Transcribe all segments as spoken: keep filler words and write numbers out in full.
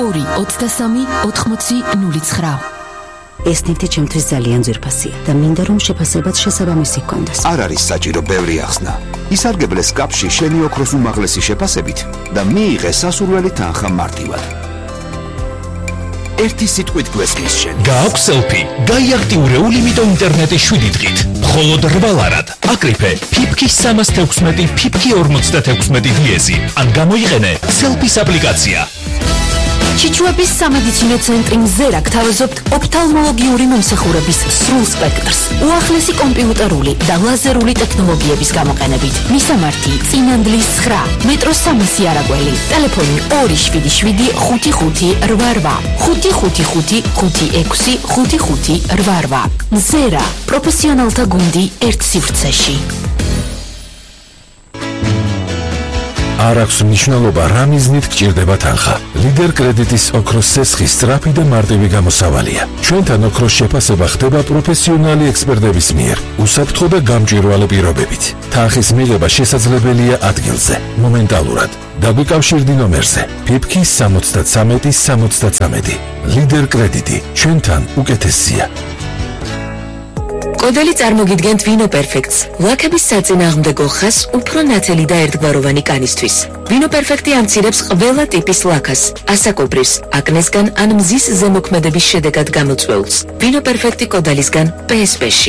ორი ოცდასამი ოთხმოცი ნული ცხრა. ეს ნივთი ჩემთვის ძალიან ძვირფასია და მინდა რომ შეფასებაც შესაბამისი ჰქონდეს. არ არის საჭირო ბევრი ახსნა. ისარგებლეს კაფში შენი ოქროს უმაღლესი შეფასებით და მიიღე სასურველი თანხა მარტივად. ერთი სიტყვით გვესმის შენ. გააქვს სელფი, გაიაქტიურე ულიმიტო ინტერნეტის შვიდი დღით. მხოლოდ რვა ლარად. აკრიფე ფიფკი სამას თექვსმეტი ფიფკი ორმოცდათექვსმეტი დიეზი. ან გამოიყენე სელფის აპლიკაცია. ჩიჩუების სამედიცინო ცენტრი მზერა გთავაზობთ ოფთალმოლოგიური მომსახურების სრულ სპექტრს. უახლესი კომპიუტერული და ლაზერული ტექნოლოგიების გამოყენებით. მისამართი წინანდლის ცხრა, მეტრო სამასი არაგველი. ტელეფონი ორი შვიდი შვიდი ხუთი ხუთი რვა რვა, ხუთი ხუთი ხუთი ხუთი ექვსი ხუთი ხუთი რვა რვა. მზერა, პროფესიონალთა გუნდი ერთ სივრცეში. არ აქვს მნიშვნელობა რა მიზნით გჭირდება თანხა. ლიდერ კრედიტის ოქროს სესხი სწრაფი და მარტივი გამოსავალია. ჩვენთან ოქროს შეფასება ხდება პროფესიონალი ექსპერტების მიერ, უსაფრთხო და გამჭვირვალე პირობებით. თანხის მიღება შესაძლებელია ადგილზე, მომენტალურად. დაგვიკავშირდი ნომერზე ფიფკი სამოცდათრამეტი სამოცდათრამეტი. ლიდერ კრედიტი, ჩვენთან უკეთესია. კოდელი წარმოგიდგენთ ვინო პერფექტს, ლაქების საწინააღმდეგო ხაზს უფრო ნათელი და ერთგვაროვანი კანისთვის. ვინო პერფექტი ამცირებს ყველა ტიპის ლაქას, ასაკობრივს, აკნესგან ან მზის ზემოქმედების შედეგად გამოწვეულს. ვინო პერფექტი კოდალისგან პე ეს პე-ში.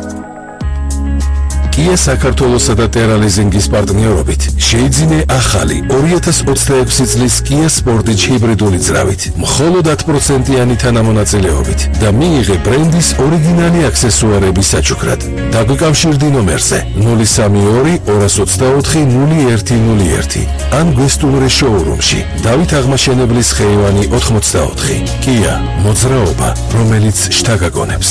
Kia საქართველოსა და ტერალიზინგის პარტნიორობით შეიძინე ახალი ორი ათას ოცდაექვსი წლის Kia Sportage ჰიბრიდული ძრავით, მხოლოდ ათი პროცენტიანი თანამონაწილეობით და მიიღე ბრენდის ორიგინალი აქსესუარების საჩუქრად. დაგვიკავშირდი ნომერზე ნული სამი ორი ორას ოცდაოთხი ნული ერთი ნული ერთი ან გვესტუმრე შოურუმში დავით აღმაშენებლის ხეივანი ოთხმოცდაოთხი. Kia, მოძრაობა, რომელიც შთაგაგონებს.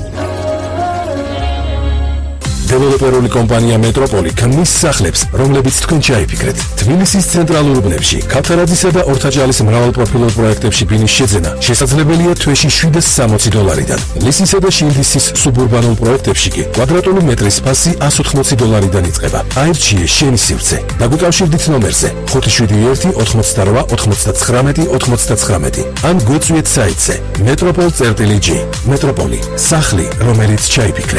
დეველოპერული კომპანია მეტროპოლი ქმნის სახლებს, რომლებიც თქვენ ჩაიფიქრეთ. თბილისის ცენტრალურ უბნებში, ქათარაძისა და ორთაჭალის მრავალპროფილურ პროექტებში ფინის შეძენა შესაძლებელია თვეში შვიდას სამოცი დოლარიდან. ლისისა და შილდისის სუბურბანულ პროექტებში კი კვადრატული მეტრის ფასი ასი ოცდაოთხი დოლარიდან იწყება. აირჩიე შენი სივრცე. დაგვიკავშირდით ნომერზე ხუთი შვიდი ერთი ოთხმოცდარვა ოცდათხრამეტი ოცდათხრამეტი ან გვეწვიეთ საიტზე metropol წერტილი ჯი. მეტროპოლი, სახლი, რომელიც ჩაიფიქრე.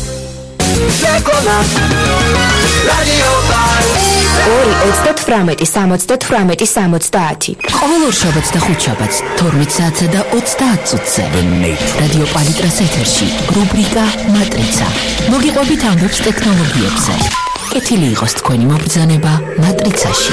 ორი ოცდათვრამეტი სამოცდათვრამეტი სამოცდაათი. ყოველ ორშაბათს და ხუთშაბათს თორმეტ საათსა და ოცდაათ წუთზე რადიო პალიტრას ეთერში რუბრიკა მატრიცა. მოგიყვებით ამბებს ტექნოლოგიებზე. კეთილი იყოს თქვენი მობრძანება მატრიცაში.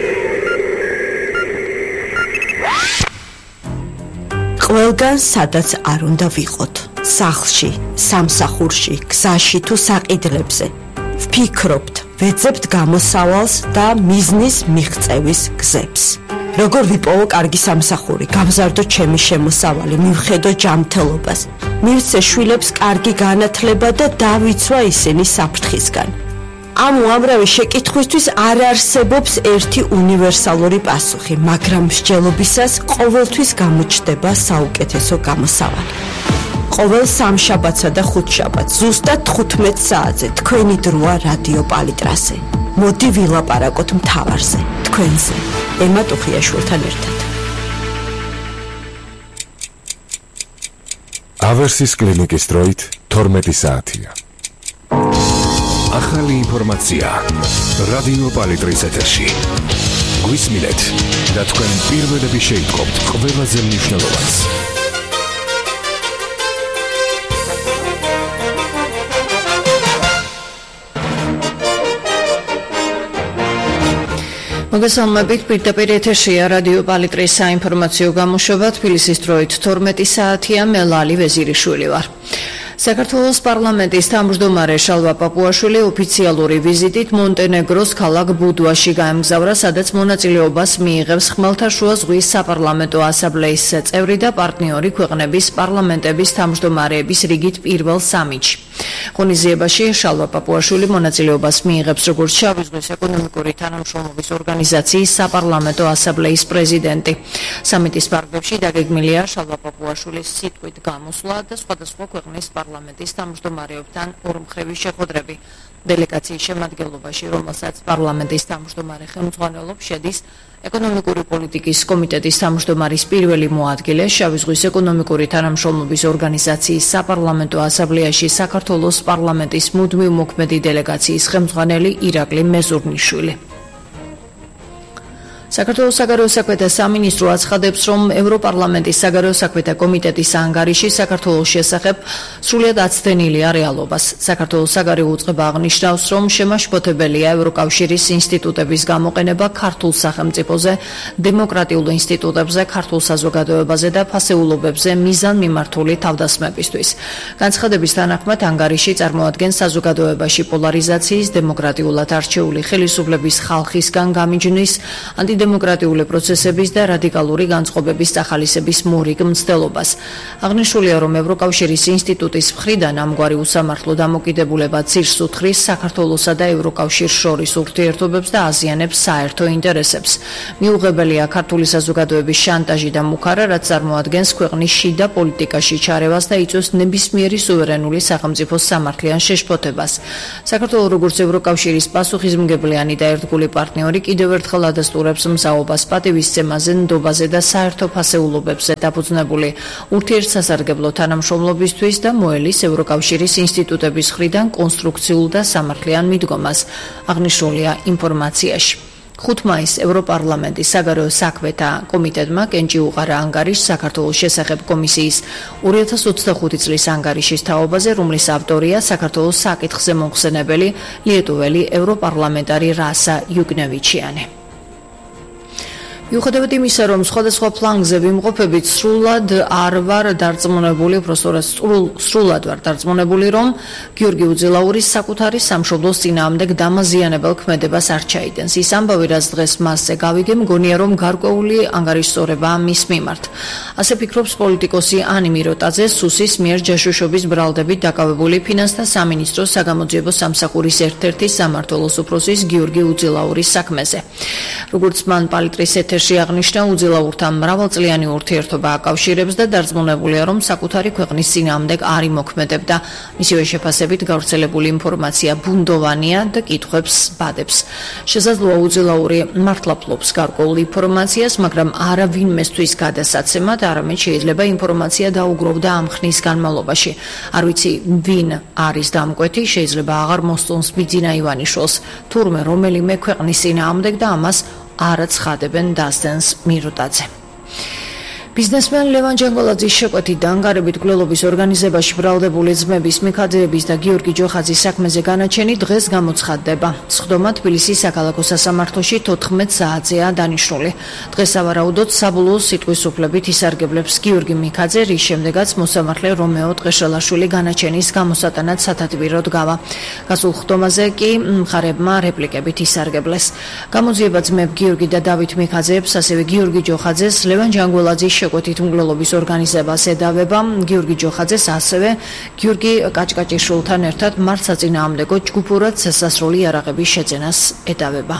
ყველგან სადაც არ უნდა ვიყოთ. სახლში, სამსახურში, გზაში თუ საყიდლებზე. ვფიქრობთ, ვეძებთ გამოსავალს და მიზნის მიღწევის გზებს. როგორ ვიპოვო კარგი სამსახური, გამზარდო ჩემი შემოსავალი, მივხედო ჯანმრთელობას, მივცე შვილებს კარგი განათლება და დავიცვა ისინი საფრთხისგან. ამ უამრავი შეკითხვისთვის არ არსებობს ერთი უნივერსალური პასუხი, მაგრამ მსჯელობისას ყოველთვის გამოჩნდება საუკეთესო გამოსავალი. ყოველ სამშაბათსა და ხუთშაბათს ზუსტად თხუთმეტ საათზე თქვენი დროა რადიო პალიტრაზე. მოდი ვილაპარაკოთ მთავარზე, თქვენზე, ემა ტუხიაშვილთან ერთად. ავერსის კლინიკის დროით თორმეტი საათია. ახალი ინფორმაცია რადიო პალიტრის ეთერში. გვისმინეთ და თქვენ პირველები შეიტყობთ ყველაზე მნიშვნელოვანს. მოგესალმებით, პირდაპირ ეთერშია რადიო პალიტრის საინფორმაციო გამოშვება. თბილისის დროით თორმეტი საათია, მე ლალი ვეზირიშვილი ვარ. საქართველოს პარლამენტის თავმჯდომარე შალვა პაპუაშვილი ოფიციალური ვიზიტით მონტენეგროს ქალაქ ბუდვაში გაემგზავრა, სადაც მონაწილეობას მიიღებს ხმელთაშუა ზღვის საპარლამენტო ასამბლეის წევრი და პარტნიორი ქვეყნების პარლამენტების თავმჯდომარეების რიგით პირველ სამიტში. ღონისძიებაში შალვა პაპუაშვილი მონაწილეობას მიიღებს როგორც შავი ზღვის ეკონომიკური თანამშრომლობის ორგანიზაციის საპარლამენტო ასამბლეის პრეზიდენტი. სამიტის ფარგლებში დაგეგმილია შალვა პაპუაშვილის სიტყვით გამოსვლა და სხვადასხვა ქვეყნის პარლამენტის თავმჯდომარეებთან ორმხრივი შეხვედრები. დელეგაციის შემადგენლობაში, რომელსაც პარლამენტის თავმჯდომარე ხელმძღვანელობს, შედის ეკონომიკური პოლიტიკის კომიტეტის თავმჯდომარის პირველი მოადგილე, შავი ზღვის ეკონომიკური თანამშრომლობის ორგანიზაციის საპარლამენტო ასამბლეაში საქართველოს პარლამენტის მუდმივ მოქმედი დელეგაციის ხელმძღვანელი ირაკლი მეზურნიშვილი. საქართველოს საგარეო საქმეთა სამინისტრო აცხადებს, რომ ევროპარლამენტის საგარეო საქმეთა კომიტეტის ანგარიში საქართველოს შესახებ სრულიად აცდენილია რეალობას. საქართველოს საგარეო უწყება აღნიშნავს, რომ შემაშფოთებელია ევროკავშირის ინსტიტუტების გამოყენება ქართულ სახელმწიფოზე, დემოკრატიულ ინსტიტუტებზე, ქართულ საზოგადოებაზე და ფასეულობებზე მიზანმიმართული თავდასხმებისთვის. განცხადების თანახმად ანგარიში წარმოადგენს საზოგადოებაში პოლარიზაციის, დემოკრატიულად არჩეული ხელისუფლების ხალხისგან გამიჯვნის, დემოკრატიული პროცესების და რადიკალური განწყობების სახალისების მორიგ მცდელობას. აღნიშნულია, რომ ევროკავშირის ინსტიტუტის მხრიდან ამგვარი უსამართლო დამოკიდებულება ძირს უთხრის საქართველოსა და ევროკავშირს შორის ურთიერთობებს და აზიანებს საერთო ინტერესებს. მიუღებელია ქართული საზოგადოების შანტაჟი და მუქარა, რაც წარმოადგენს ქვეყნის შიდა პოლიტიკაში ჩარევას და იწვევს ნებისმიერი სუვერენული სახელმწიფოს სამართლიან შეშფოთებას. საქართველოს როგორც ევროკავშირის პასუხისმგებლიანი და ერთგული პარტნიორი კიდევ ერთხელ ადასტურებს მსაობას პატივისცემაზე, ნდობაზე და საერთო ფასეულობებზე დაფუძნებული ურთიერთსასარგებლო თანამშრომლობისთვის და მოელის ევროკავშირის ინსტიტუტების მხრიდან კონსტრუქციულ და სამართლიან მიდგომას. აღნიშნულია ინფორმაციაში. ხუთი მაისს ევროპარლამენტის საგარეო საქმეთა კომიტეტმა კენჭი უყარა ანგარიშს საქართველოს შესახებ კომისიის ორი ათას ოცდახუთი წლის ანგარიშის თაობაზე, რომლის ავტორია საქართველოს საკითხზე მომხსენებელი ლიეტუველი ევროპარლამენტარი რასა იუგნევიჩიანი. მიუხედავად იმისა, რომ სხვადასხვა ფლანგზე ვიმყოფებით, სრულად არ ვარ დარწმუნებული, უბრალოდ სრულად ვარ დარწმუნებული, რომ გიორგი უძილაურის საკუთარი სამშობლოს წინააღმდეგ დამაზიანებელ ქმედებას არ ჩაიდენს. ის ამბავი, რაც დღეს მასზე გავიგე, მგონია, რომ გარკვეული ანგარიშსწორებაა მის მიმართ. ასე ფიქრობს პოლიტიკოსი ანი მიროტაძე, სუსის მიერ ჯაშუშობის ბრალდებით დაკავებული ფინანსთა სამინისტროს საგამოძიებო სამსახურის ერთ-ერთი სამმართველოს უფროსის გიორგი უძილაურის საქმეზე. როგორც მან პალიტრის ეთერში აღნიშნა, უძილაურთან მრავალწლიანი ურთიერთობა აკავშირებს და დარწმუნებულია, რომ საკუთარი ქვეყნის წინააღმდეგ არ იმოქმედებდა. მისივე შეფასებით გავრცელებული ინფორმაცია ბუნდოვანია და კითხვებს ბადებს. შესაძლოა უძილაური მართლა ფლობს გარკვეულ ინფორმაციას, მაგრამ არა ვინმესთვის გადასაცემად, არამედ შეიძლება ინფორმაცია დაუგროვდა ამ ხნის განმავლობაში. არ ვიცი ვინ არის დამკვეთი, შეიძლება აღარ მოსწონს ბიძინა ივანიშვილს, თურმე რომელიმე ქვეყნის წინააღმდეგ და ამას არა ცხადებენ, დასდენს მიროტაძე. ბიზნესმენ ლევან ჯანგოლაძის შეკვეთიდან გარებით გვლელობის ორგანიზებაში ბრალდებული ძმების მიქაძეების და გიორგი ჯოხაძის საქმეზე განაჩენი დღეს გამოცხადდება. სხდომა თბილისის საქალაქო სასამართლოში თოთხმეტ საათზეა დანიშნული. დღეს სავარაუდოდ საბოლოო სიტყვის უფლებით ისარგებლებს გიორგი მიქაძე, რის შემდეგაც მოსამართლე რომეო ტყეშელაშვილი განაჩენის გამოსატანად სათათბიროდ გავა. გასულ ხდომაზე კი მხარებმა რეპლიკებით ისარგებლეს. გამოძიება ძმებ გიორგი და დავით მიქაძეებს, ასევე გიორგი ჯოხაძეს ლევან ჯანგოლაძის შეკვეთით უმგლელობის ორგანიზებას ედავება, გიორგი ჯოხაძეს ასევე გიორგი კაჭკაჭიშვილთან ერთად მართსაწინააღმდეგო ჯგუფურად სასასროლი იარაღების შეძენას ედავება.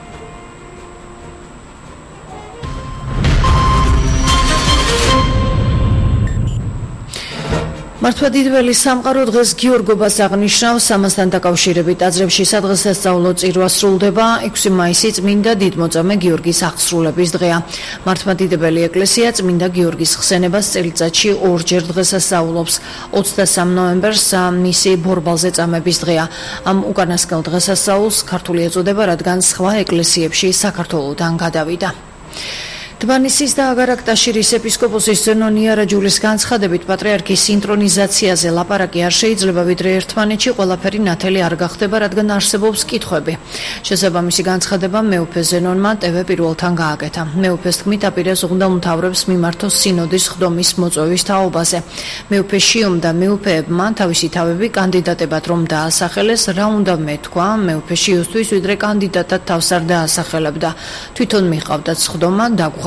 მართლმადიდებელი სამყარო დღეს გიორგობას აღნიშნავს. ამასთან დაკავშირებით ტაძრებში სადღესასწაულო წირვა სრულდება. ექვსი მაისი წმინდა დიდმოწამე გიორგის აღსრულების დღეა. მართლმადიდებელი ეკლესია წმინდა გიორგის ხსენებას წელიწადში ორჯერ დღესასწაულობს. ოცდასამი ნოემბერს მისი ბორბალზე წამების დღეა. ამ უკანასკნელ დღესასწაულს ქართული ეწოდება, რადგან სხვა ეკლესიებში საქართველოდან გადავიდა. დმანისის და აგარაკტაშირის ეპისკოპოსის ზენონ იარაჯულის განცხადებით, პატრიარქის სინტრონიზაციაზე ლაპარაკი არ შეიძლება, ვიდრე ერთმანეთში ყველაფერი ნათელი არ გახდება, რადგან არსებობს კითხვები. შესაბამისი განცხადება მეუფე ზენონმა ტევ პირველთან გააკეთა. მეუფეს თქმით, აპირეს უღმრთელმთავრებს მიმართოს სინოდის ხდომის მოწვევის თაობაზე. მეუფე შიომ და მეუფეებმა თავისი თავები კანდიდატებად რომ დაასახელეს, რა უნდა მეთქვა მეუფე შიოსთვის, ვიდრე კანდიდატად თავს არ დაასახელებდა. თვითონ მიყავდათ ხდომა, დაგუღა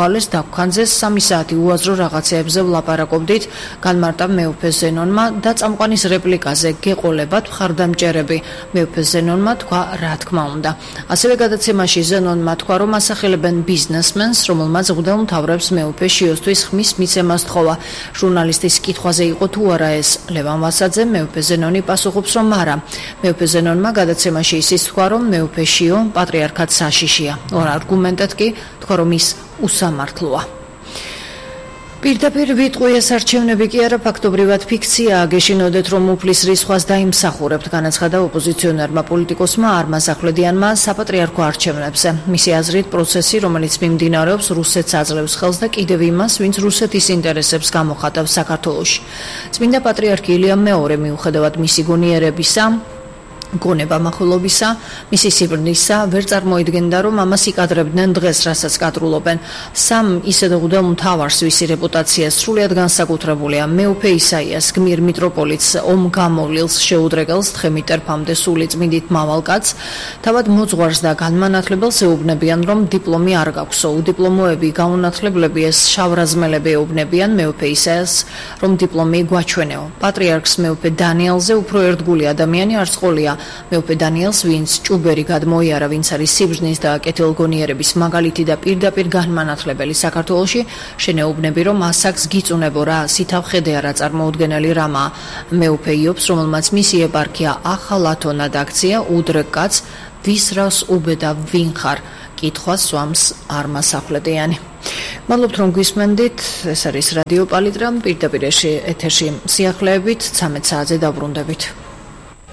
დაღალეს დაგქვანძეს სამი საათი უაზრო რაღაცეებზე ვლაპარაკობდით განმარტა მეუფე ზენონმა და წამყვანის რეპლიკაზე გეყოლებათ მხარდამჭერები მეუფე ზენონმა თქვა რა თქმა უნდა ასევე გადაცემაში ზენონმა თქვა რომ ასახელებენ ბიზნესმენს რომელმაც მღვდელმთავრებს მეუფე შიოსთვის ხმის მიცემას თხოვა ჟურნალისტის კითხვაზე იყო თუ არა ეს ლევან ვასაძე მეუფე ზენონი პასუხობს რომ არა მეუფე ზენონმა გადაცემაში ისიც თქვა რომ მეუფე შიო პატრიარქად საშიშია ორ არგუმენტად კი თქვა რომ ის უსამართლოა პირდაპირ ვიტყვი ეს არჩევნები კი არა ფაქტობრივად ფიქციაა გეშინოდეთ რომ უფლის რისხვას დაიმსახურებთ განაცხადა ოპოზიციონერმა პოლიტიკოსმა არმაზ ახვლედიანმა საპატრიარქო არჩევნებზე მისი აზრით პროცესი რომელიც მიმდინარეობს რუსეთს აძლევს ხელს და კიდევ იმას ვინც რუსეთის ინტერესებს გამოხატავს საქართველოში წმინდა პატრიარქი ილია მეორე მიუხედავად მისი გონიერებისა გონება მახვილობისა, მისი სიბრნისა, ვერ წარმოიდგენდა, რომ ამას იკადრებდნენ დღეს, რასაც კადრულობენ. სამ ისედ მღვდელმთავარს, ვისი რეპუტაცია სრულიად განსაკუთრებულია, მეუფე ისაიას, გმირ მიტროპოლიტს, ომ გამოვლილს, შეუდრეგელს, თხემიტერფამდე სული წმინდით მავალკაც, თავად მოძღვარს და განმანათლებელს ეუბნებიან, რომ დიპლომი არ გაქვსო. უდიპლომოები, გაუნათლებლები ეს შავრაზმელები ეუბნებიან მეუფე ისაიას, რომ დიპლომი გვაჩვენეო. პატრიარქს მეუფე დანიელზე უფრო ერთგული ადამიანი არც ყოლია. მეუფე დანიელს, ვინც ჭუბერი გადმოიარა, ვინც არის სიბრძნის და კეთილგონიერების მაგალითი და პირდაპირ განმანათლებელი საქართველოში, შენეუბნები, რომ ასაკს გიწუნებო რა, სითავ ხედე არა წარმოუდგენელი რამა. მეუფე იობს, რომელმაც მისი ეპარქია ახალ ათონად აქცია, უდრეკ კაც, ვის რას უბედა ვინ ხარ, კითხვას სვამს არმაზ ახვლედიანი. მადლობთ რომ გვისმენდით, ეს არის რადიო პალიტრა, პირდაპირ ეთერში სიახლეებით ცამეტ საათზე დავბრუნდებით.